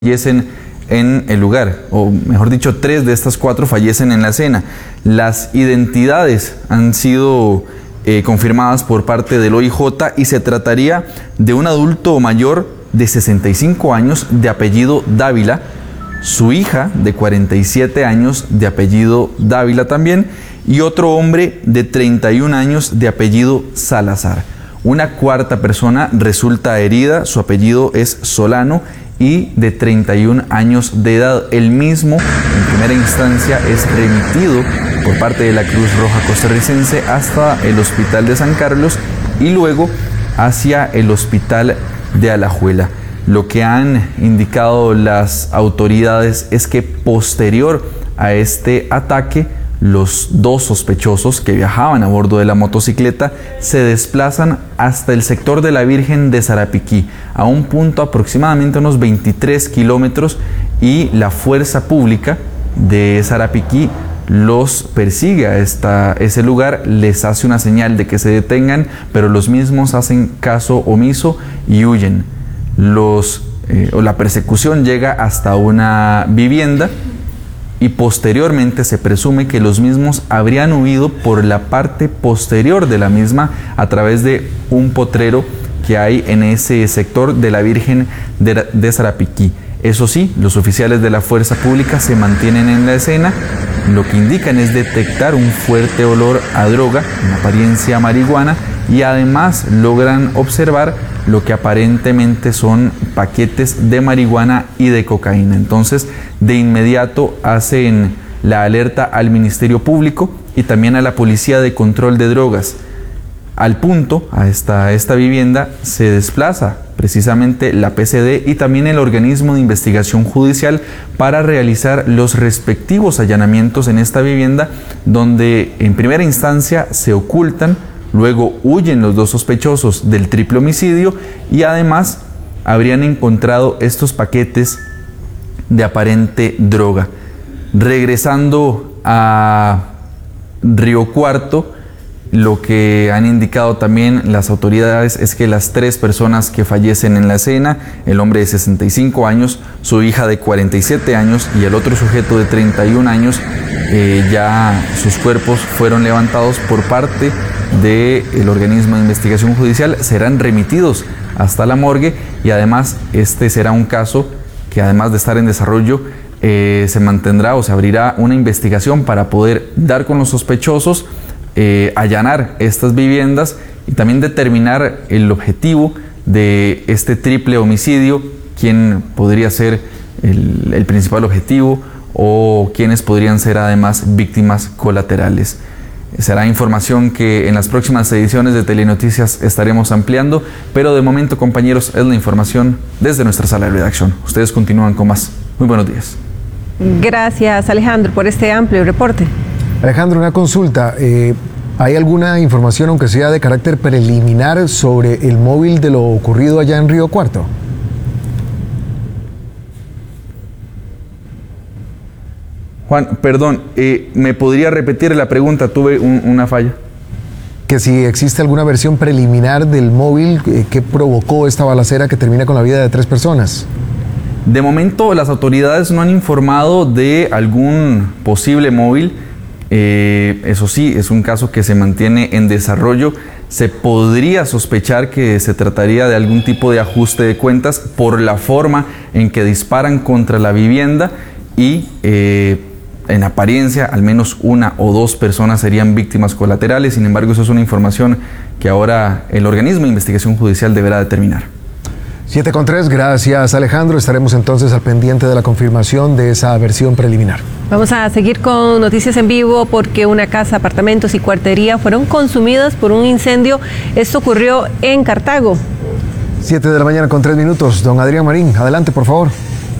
fallecen en el lugar, o mejor dicho, 3 de estas 4 fallecen en la escena. Las identidades han sido confirmadas por parte del OIJ y se trataría de un adulto mayor de 65 años de apellido Dávila, su hija de 47 años de apellido Dávila también, y otro hombre de 31 años de apellido Salazar. Una cuarta persona resulta herida, su apellido es Solano y de 31 años de edad. El mismo, en primera instancia, es remitido por parte de la Cruz Roja Costarricense hasta el Hospital de San Carlos y luego hacia el Hospital de Alajuela. Lo que han indicado las autoridades es que posterior a este ataque, los 2 sospechosos que viajaban a bordo de la motocicleta se desplazan hasta el sector de la Virgen de Sarapiquí, a un punto aproximadamente unos 23 kilómetros, y la fuerza pública de Sarapiquí los persigue a ese lugar, les hace una señal de que se detengan, pero los mismos hacen caso omiso y huyen. La persecución llega hasta una vivienda y posteriormente se presume que los mismos habrían huido por la parte posterior de la misma a través de un potrero que hay en ese sector de la Virgen de Sarapiquí. Eso sí, los oficiales de la fuerza pública se mantienen en la escena. Lo que indican es detectar un fuerte olor a droga, en apariencia marihuana, y además logran observar lo que aparentemente son paquetes de marihuana y de cocaína. Entonces, de inmediato hacen la alerta al Ministerio Público y también a la Policía de Control de Drogas. Al punto, a esta vivienda, se desplaza precisamente la PCD y también el Organismo de Investigación Judicial para realizar los respectivos allanamientos en esta vivienda, donde en primera instancia se ocultan, luego huyen los 2 sospechosos del triple homicidio y además habrían encontrado estos paquetes de aparente droga. Regresando a Río Cuarto, lo que han indicado también las autoridades es que las 3 personas que fallecen en la escena, el hombre de 65 años, su hija de 47 años y el otro sujeto de 31 años, ya sus cuerpos fueron levantados por parte del Organismo de Investigación Judicial, serán remitidos hasta la morgue y además este será un caso que, además de estar en desarrollo, se mantendrá o se abrirá una investigación para poder dar con los sospechosos, allanar estas viviendas y también determinar el objetivo de este triple homicidio, quién podría ser el principal objetivo o quiénes podrían ser además víctimas colaterales. Será información que en las próximas ediciones de Telenoticias estaremos ampliando, pero de momento, compañeros, es la información desde nuestra sala de redacción. Ustedes continúan con más. Muy buenos días. Gracias, Alejandro, por este amplio reporte. Alejandro, una consulta. ¿Hay alguna información, aunque sea de carácter preliminar, sobre el móvil de lo ocurrido allá en Río Cuarto? Juan, perdón, ¿me podría repetir la pregunta? Tuve una falla. Que si existe alguna versión preliminar del móvil que provocó esta balacera que termina con la vida de 3 personas. De momento, las autoridades no han informado de algún posible móvil. Eso sí, es un caso que se mantiene en desarrollo. Se podría sospechar que se trataría de algún tipo de ajuste de cuentas por la forma en que disparan contra la vivienda y en apariencia al menos 1 o 2 personas serían víctimas colaterales. Sin embargo, eso es una información que ahora el Organismo de Investigación Judicial deberá determinar. 7:03, gracias Alejandro. Estaremos entonces al pendiente de la confirmación de esa versión preliminar. Vamos a seguir con noticias en vivo porque una casa, apartamentos y cuartería fueron consumidas por un incendio. Esto ocurrió en Cartago. 7 de la mañana con 3 minutos. Don Adrián Marín, adelante por favor.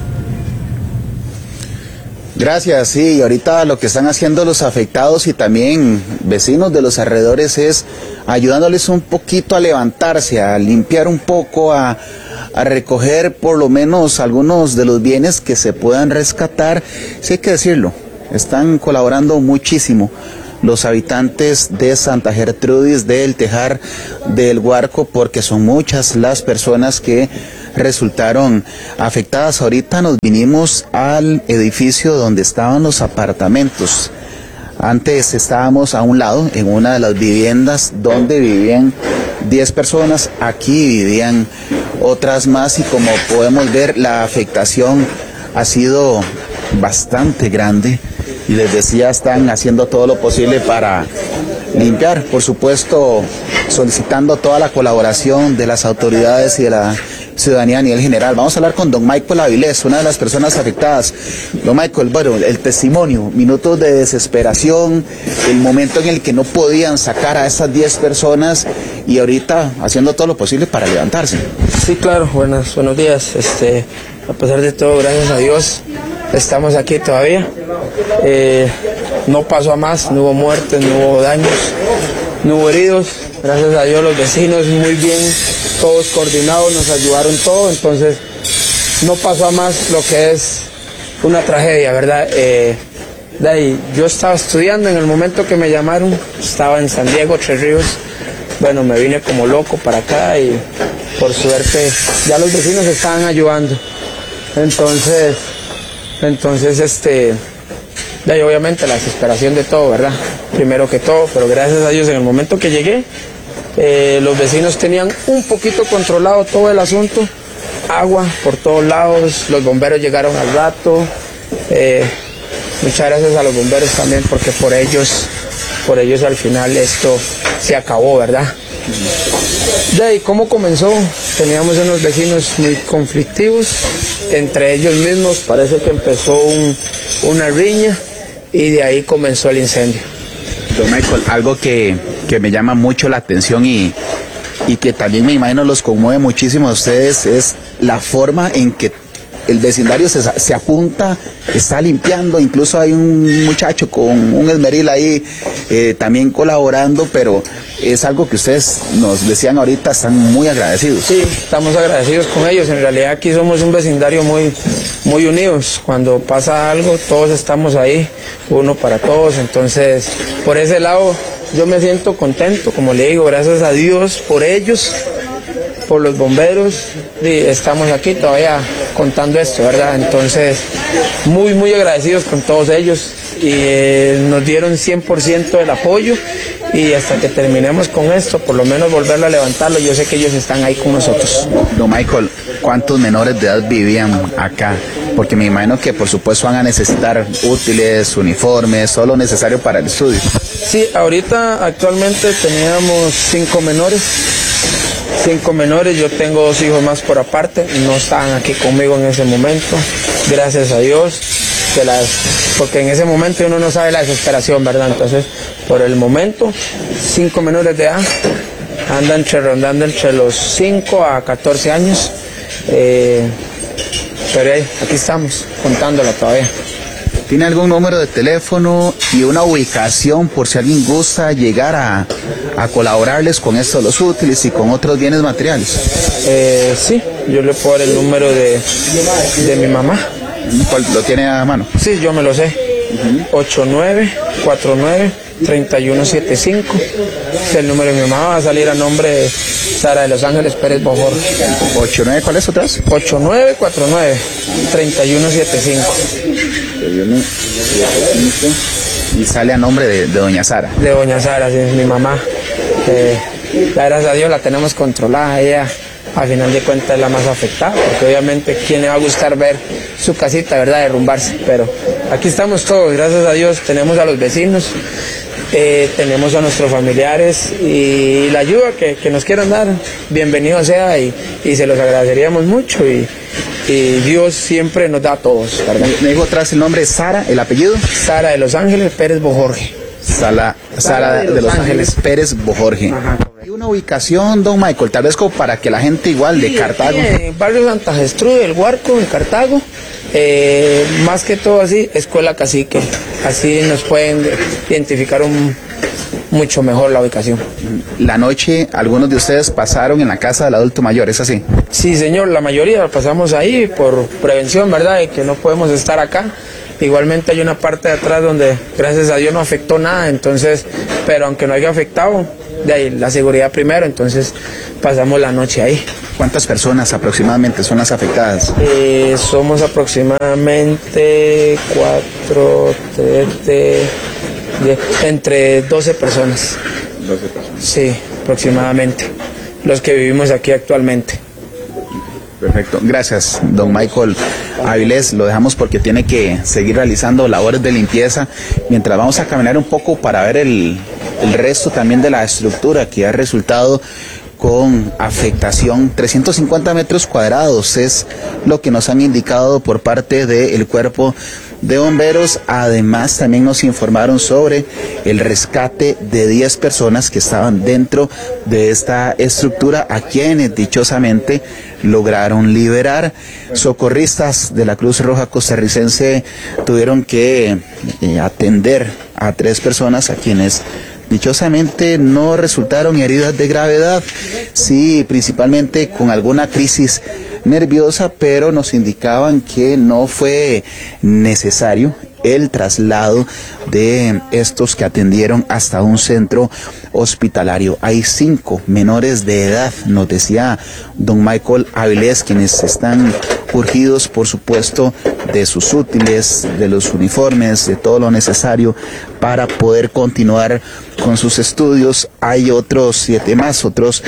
Gracias, sí, y ahorita lo que están haciendo los afectados y también vecinos de los alrededores es ayudándoles un poquito a levantarse, a limpiar un poco, a recoger por lo menos algunos de los bienes que se puedan rescatar. Sí hay que decirlo, están colaborando muchísimo los habitantes de Santa Gertrudis, del Tejar, del Guarco, porque son muchas las personas que resultaron afectadas. Ahorita nos vinimos al edificio donde estaban los apartamentos. Antes estábamos a un lado, en una de las viviendas donde vivían 10 personas. Aquí vivían otras más y como podemos ver, la afectación ha sido bastante grande. Y les decía, están haciendo todo lo posible para limpiar, por supuesto, solicitando toda la colaboración de las autoridades y de la ciudadanía a nivel general. Vamos a hablar con don Michael Avilés, una de las personas afectadas. Don Michael, bueno, el testimonio, minutos de desesperación, el momento en el que no podían sacar a esas 10 personas y ahorita haciendo todo lo posible para levantarse. Sí, claro, buenos días. A pesar de todo, gracias a Dios, estamos aquí todavía. No pasó a más, no hubo muertes, no hubo daños, no hubo heridos. Gracias a Dios los vecinos muy bien, todos coordinados, nos ayudaron todo, entonces no pasó a más lo que es una tragedia, ¿verdad? De ahí, yo estaba estudiando en el momento que me llamaron, estaba en San Diego, Tres Ríos. Bueno, me vine como loco para acá y por suerte ya los vecinos estaban ayudando. Entonces de ahí obviamente la desesperación de todo, ¿verdad? Primero que todo, pero gracias a Dios en el momento que llegué, los vecinos tenían un poquito controlado todo el asunto, agua por todos lados, los bomberos llegaron al rato, muchas gracias a los bomberos también porque por ellos al final esto se acabó, ¿verdad? De ahí, ¿cómo comenzó? Teníamos unos vecinos muy conflictivos, entre ellos mismos parece que empezó una riña y de ahí comenzó el incendio. Don Michael, algo que me llama mucho la atención y que también me imagino los conmueve muchísimo a ustedes es la forma en que el vecindario se apunta, está limpiando, incluso hay un muchacho con un esmeril ahí también colaborando, pero es algo que ustedes nos decían ahorita, están muy agradecidos. Sí, estamos agradecidos con ellos, en realidad aquí somos un vecindario muy unidos, cuando pasa algo todos estamos ahí, uno para todos, entonces por ese lado yo me siento contento, como le digo, gracias a Dios por ellos, por los bomberos, y estamos aquí todavía contando esto, ¿verdad? Entonces, muy agradecidos con todos ellos y nos dieron 100% del apoyo y hasta que terminemos con esto, por lo menos volverlo a levantarlo, yo sé que ellos están ahí con nosotros. Don Michael, ¿cuántos menores de edad vivían acá? Porque me imagino que por supuesto van a necesitar útiles, uniformes, todo lo necesario para el estudio. Sí, ahorita actualmente teníamos 5 menores, yo tengo 2 hijos más por aparte, no estaban aquí conmigo en ese momento, gracias a Dios, porque en ese momento uno no sabe la desesperación, ¿verdad? Entonces, por el momento, 5 menores de edad, andan rondando entre los 5 a 14 años, pero aquí estamos, contándola todavía. ¿Tiene algún número de teléfono y una ubicación por si alguien gusta llegar a colaborarles con esto de los útiles y con otros bienes materiales? Sí, yo le puedo dar el número de mi mamá. ¿Cuál, lo tiene a mano? Sí, yo me lo sé. 8949-3175. El número de mi mamá va a salir a nombre de Sara de Los Ángeles Pérez Bojor. 89, ¿cuál es otra vez? 8949-3175. Y sale a nombre de doña Sara. De doña Sara, sí, es mi mamá. Gracias a Dios la tenemos controlada. Ella, al final de cuentas, es la más afectada, porque obviamente, ¿quién le va a gustar ver su casita, verdad, derrumbarse? Pero aquí estamos todos, gracias a Dios, tenemos a los vecinos, tenemos a nuestros familiares y la ayuda que nos quieran dar, bienvenido sea y se los agradeceríamos mucho y Dios siempre nos da a todos, ¿verdad? Me dijo atrás el nombre, Sara, el apellido. Sara de Los Ángeles Pérez Bojorge. Sara de Los Ángeles Pérez Bojorge. Ajá. ¿Hay una ubicación, don Michael, tal vez como para que la gente igual de Cartago? En barrio Santa Gestrude, El Huarco, en Cartago, más que todo así, Escuela Cacique, así nos pueden identificar mucho mejor la ubicación. La noche, algunos de ustedes pasaron en la casa del adulto mayor, ¿es así? Sí, señor, la mayoría pasamos ahí por prevención, ¿verdad?, de que no podemos estar acá. Igualmente hay una parte de atrás donde, gracias a Dios, no afectó nada, entonces, pero aunque no haya afectado, de ahí la seguridad primero, entonces pasamos la noche ahí. ¿Cuántas personas aproximadamente son las afectadas? Somos aproximadamente 4, 10, entre 12 personas. 12 personas. Sí, aproximadamente, los que vivimos aquí actualmente. Perfecto, gracias don Michael Avilés, lo dejamos porque tiene que seguir realizando labores de limpieza, mientras vamos a caminar un poco para ver el resto también de la estructura que ha resultado con afectación. 350 metros cuadrados es lo que nos han indicado por parte del cuerpo de bomberos. Además también nos informaron sobre el rescate de 10 personas que estaban dentro de esta estructura, a quienes dichosamente lograron liberar. Socorristas de la Cruz Roja Costarricense tuvieron que atender a 3 personas a quienes dichosamente no resultaron heridas de gravedad, sí, principalmente con alguna crisis nerviosa, pero nos indicaban que no fue necesario el traslado de estos que atendieron hasta un centro hospitalario. Hay 5 menores de edad, nos decía don Michael Avilés, quienes están urgidos, por supuesto, de sus útiles, de los uniformes, de todo lo necesario para poder continuar con sus estudios. Hay otros 7 más, otros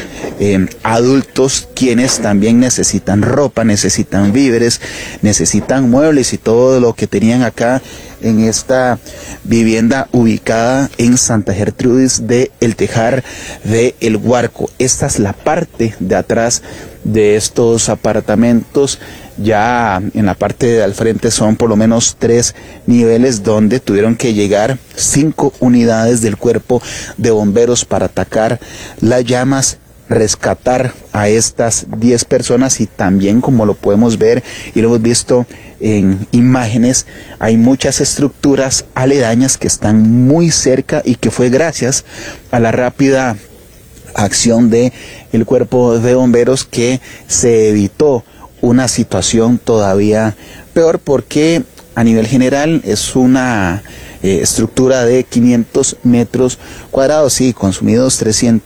adultos, quienes también necesitan ropa, necesitan víveres, necesitan muebles y todo lo que tenían acá en esta vivienda ubicada en Santa Gertrudis de El Tejar de El Guarco. Esta es la parte de atrás de estos apartamentos. Ya en la parte de al frente son por lo menos 3 niveles donde tuvieron que llegar 5 unidades del cuerpo de bomberos para atacar las llamas, rescatar a estas 10 personas. Y también, como lo podemos ver y lo hemos visto en imágenes, hay muchas estructuras aledañas que están muy cerca y que fue gracias a la rápida acción de el cuerpo de bomberos que se evitó una situación todavía peor, porque a nivel general es una estructura de 500 metros cuadrados, sí, consumidos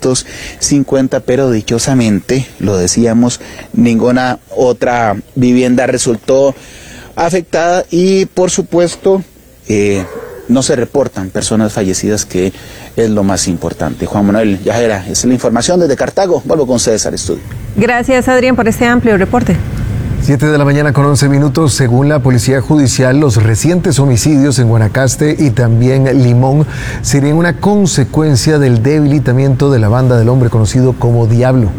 350, pero dichosamente, lo decíamos, ninguna otra vivienda resultó afectada y por supuesto no se reportan personas fallecidas, que es lo más importante. Juan Manuel Yajera, esa es la información desde Cartago. Vuelvo con ustedes al estudio. Gracias, Adrián, por este amplio reporte. 7 de la mañana con 11 minutos. Según la Policía Judicial, los recientes homicidios en Guanacaste y también Limón serían una consecuencia del debilitamiento de la banda del hombre conocido como Diablo.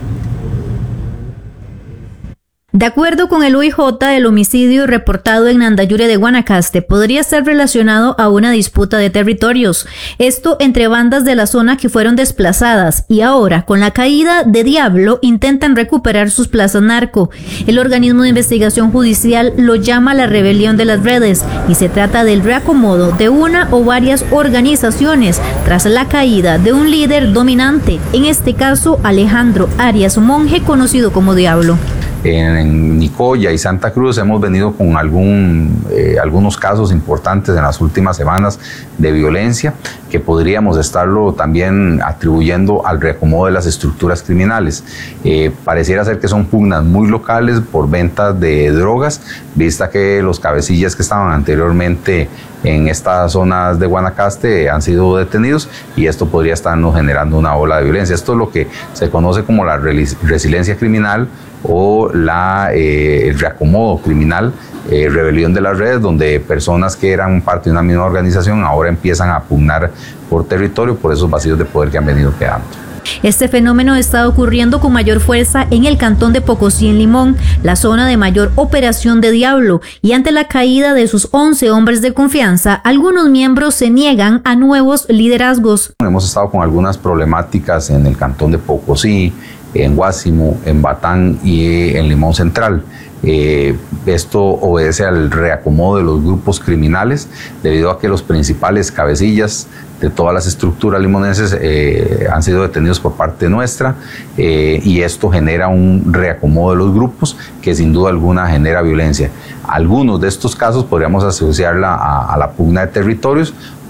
De acuerdo con el UIJ, el homicidio reportado en Nandayure de Guanacaste podría estar relacionado a una disputa de territorios. Esto entre bandas de la zona que fueron desplazadas y ahora, con la caída de Diablo, intentan recuperar sus plazas narco. El organismo de investigación judicial lo llama la rebelión de las redes y se trata del reacomodo de una o varias organizaciones tras la caída de un líder dominante, en este caso Alejandro Arias Monge, conocido como Diablo. En Nicoya y Santa Cruz hemos venido con algunos casos importantes en las últimas semanas de violencia que podríamos estarlo también atribuyendo al reacomodo de las estructuras criminales. Pareciera ser que son pugnas muy locales por ventas de drogas, vista que los cabecillas que estaban anteriormente en estas zonas de Guanacaste han sido detenidos y esto podría estarnos generando una ola de violencia. Esto es lo que se conoce como la resiliencia criminal o el reacomodo criminal, rebelión de las redes, donde personas que eran parte de una misma organización ahora empiezan a pugnar por territorio por esos vacíos de poder que han venido quedando. Este fenómeno está ocurriendo con mayor fuerza en el cantón de Pocosí en Limón, la zona de mayor operación de Diablo, y ante la caída de sus 11 hombres de confianza, algunos miembros se niegan a nuevos liderazgos. Hemos estado con algunas problemáticas en el cantón de Pocosí, en Guásimo, en Batán y en Limón Central. Esto obedece al reacomodo de los grupos criminales debido a que los principales cabecillas de todas las estructuras limonenses han sido detenidos por parte nuestra y esto genera un reacomodo de los grupos que sin duda alguna genera violencia. Algunos de estos casos podríamos asociarla a la pugna de territorios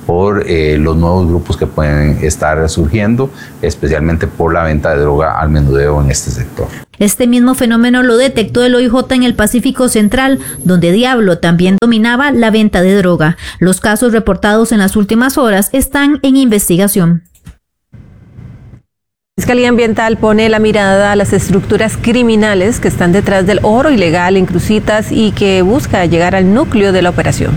por los nuevos grupos que pueden estar surgiendo, especialmente por la venta de droga al menudeo en este sector. Este mismo fenómeno lo detectó el OIJ en el Pacífico Central, donde Diablo también dominaba la venta de droga. Los casos reportados en las últimas horas están en investigación. La Fiscalía Ambiental pone la mirada a las estructuras criminales que están detrás del oro ilegal en Cruzitas y que busca llegar al núcleo de la operación.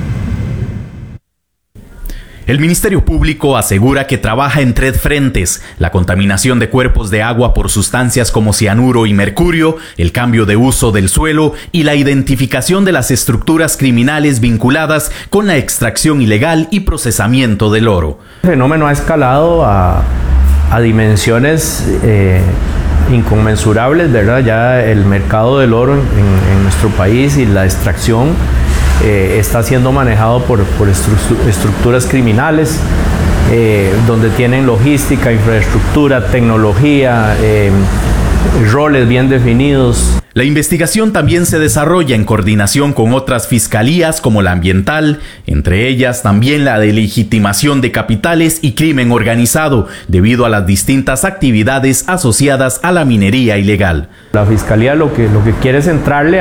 El Ministerio Público asegura que trabaja en 3 frentes: la contaminación de cuerpos de agua por sustancias como cianuro y mercurio, el cambio de uso del suelo y la identificación de las estructuras criminales vinculadas con la extracción ilegal y procesamiento del oro. El fenómeno ha escalado a dimensiones inconmensurables, ¿verdad? Ya el mercado del oro en nuestro país y la extracción está siendo manejado por estructuras criminales, donde tienen logística, infraestructura, tecnología, roles bien definidos. La investigación también se desarrolla en coordinación con otras fiscalías como la ambiental, entre ellas también la de legitimación de capitales y crimen organizado, debido a las distintas actividades asociadas a la minería ilegal. La fiscalía lo que quiere es entrarle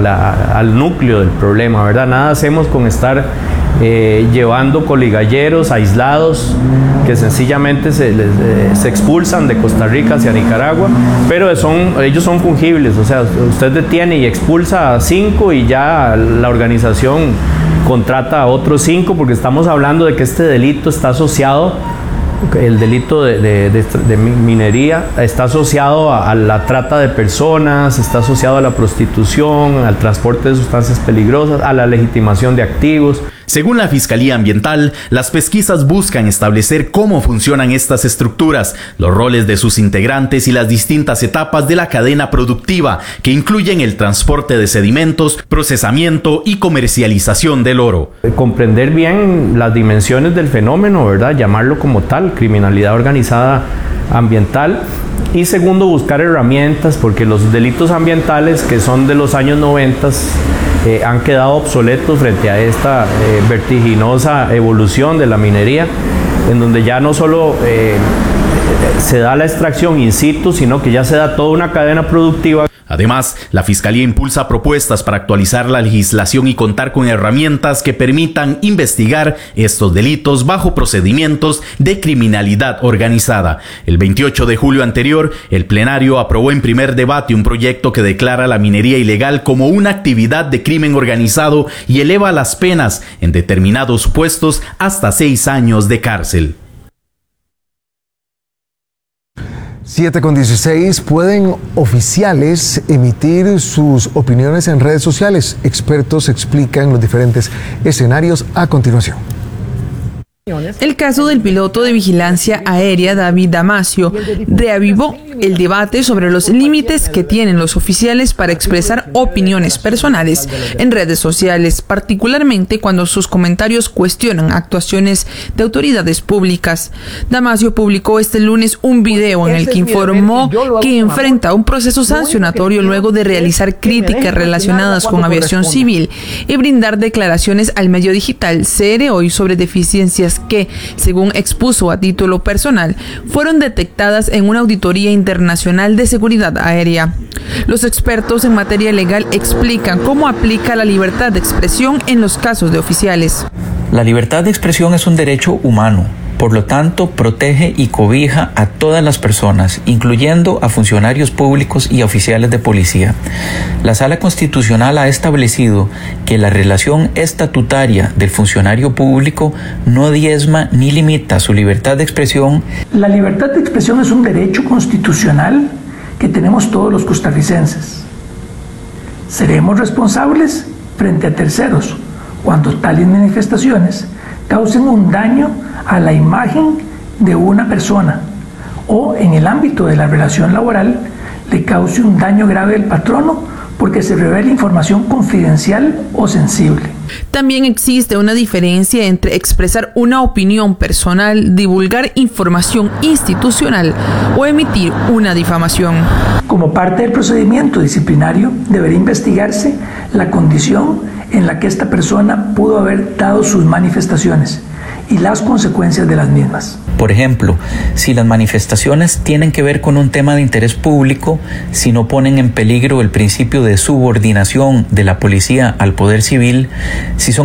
al núcleo del problema, ¿verdad? Nada hacemos con estar llevando coligalleros aislados que sencillamente se expulsan de Costa Rica hacia Nicaragua, pero ellos son fungibles, o sea, usted detiene y expulsa a 5 y ya la organización contrata a otros 5, porque estamos hablando de que este delito está asociado, el delito de minería está asociado a la trata de personas, está asociado a la prostitución, al transporte de sustancias peligrosas, a la legitimación de activos. Según la Fiscalía Ambiental, las pesquisas buscan establecer cómo funcionan estas estructuras, los roles de sus integrantes y las distintas etapas de la cadena productiva, que incluyen el transporte de sedimentos, procesamiento y comercialización del oro. Comprender bien las dimensiones del fenómeno, ¿verdad? Llamarlo como tal, criminalidad organizada ambiental. Y segundo, buscar herramientas, porque los delitos ambientales, que son de los años 90, han quedado obsoletos frente a esta vertiginosa evolución de la minería, en donde ya no solo se da la extracción in situ, sino que ya se da toda una cadena productiva. Además, la Fiscalía impulsa propuestas para actualizar la legislación y contar con herramientas que permitan investigar estos delitos bajo procedimientos de criminalidad organizada. El 28 de julio anterior, el plenario aprobó en primer debate un proyecto que declara la minería ilegal como una actividad de crimen organizado y eleva las penas en determinados supuestos hasta 6 años de cárcel. 7:16, ¿pueden oficiales emitir sus opiniones en redes sociales? Expertos explican los diferentes escenarios a continuación. El caso del piloto de vigilancia aérea David Damasio reavivó el debate sobre los límites que tienen los oficiales para expresar opiniones personales en redes sociales, particularmente cuando sus comentarios cuestionan actuaciones de autoridades públicas. Damasio publicó este lunes un video en el que informó que enfrenta un proceso sancionatorio luego de realizar críticas relacionadas con aviación civil y brindar declaraciones al medio digital CR Hoy sobre deficiencias que, según expuso a título personal, fueron detectadas en una auditoría internacional de seguridad aérea. Los expertos en materia legal explican cómo aplica la libertad de expresión en los casos de oficiales. La libertad de expresión es un derecho humano. Por lo tanto, protege y cobija a todas las personas, incluyendo a funcionarios públicos y a oficiales de policía. La Sala Constitucional ha establecido que la relación estatutaria del funcionario público no diezma ni limita su libertad de expresión. La libertad de expresión es un derecho constitucional que tenemos todos los costarricenses. Seremos responsables frente a terceros cuando tales manifestaciones causen un daño a la imagen de una persona o, en el ámbito de la relación laboral, le cause un daño grave al patrono porque se revela información confidencial o sensible. También existe una diferencia entre expresar una opinión personal, divulgar información institucional o emitir una difamación. Como parte del procedimiento disciplinario, deberá investigarse la condición en la que esta persona pudo haber dado sus manifestaciones y las consecuencias de las mismas. Por ejemplo, si las manifestaciones tienen que ver con un tema de interés público, si no ponen en peligro el principio de subordinación de la policía al poder civil, si son